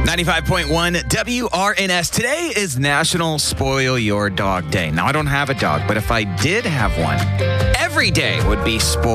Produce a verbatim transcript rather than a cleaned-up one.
ninety-five point one W R N S. Today is National Spoil Your Dog Day. Now, I don't have a dog, but if I did have one, every day would be spoil